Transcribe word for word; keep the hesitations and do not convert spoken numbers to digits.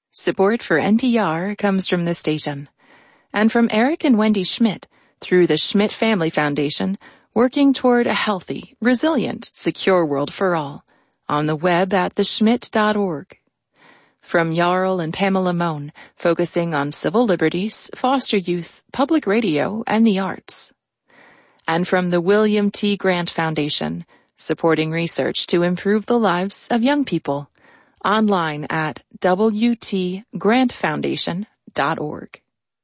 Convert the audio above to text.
Support for N P R comes from this station and from Eric and Wendy Schmidt through the Schmidt Family Foundation, working toward a healthy, resilient, secure world for all on the web at the schmidt dot org. From Jarl and Pamela Mohn, focusing on civil liberties, foster youth, public radio, and the arts. And from the William T. Grant Foundation, supporting research to improve the lives of young people. Online at w t grant foundation dot org.